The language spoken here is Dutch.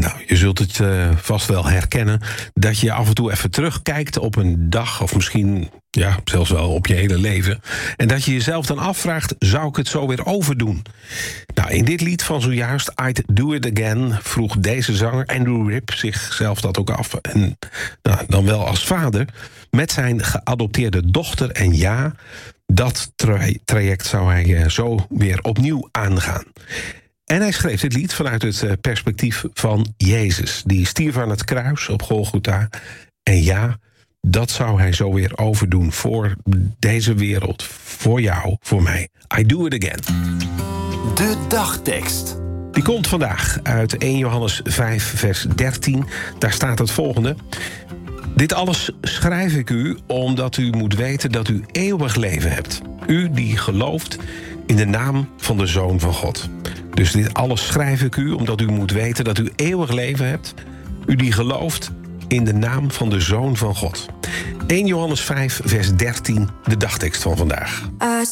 Nou, je zult het vast wel herkennen dat je af en toe even terugkijkt op een dag, of misschien zelfs wel op je hele leven, en dat je jezelf dan afvraagt, zou ik het zo weer overdoen? Nou, in dit lied van zojuist, I'd Do It Again, vroeg deze zanger Andrew Ripp zichzelf dat ook af. En dan wel als vader, met zijn geadopteerde dochter. En ja, dat traject zou hij zo weer opnieuw aangaan. En hij schreef dit lied vanuit het perspectief van Jezus. Die stierf aan het kruis op Golgotha. En ja, dat zou hij zo weer overdoen voor deze wereld, voor jou, voor mij. I do it again. De dagtekst. Die komt vandaag uit 1 Johannes 5, vers 13. Daar staat het volgende. Dit alles schrijf ik u omdat u moet weten dat u eeuwig leven hebt. U die gelooft in de naam van de Zoon van God. Dus dit alles schrijf ik u omdat u moet weten dat u eeuwig leven hebt. U die gelooft in de naam van de Zoon van God. 1 Johannes 5, vers 13, de dagtekst van vandaag.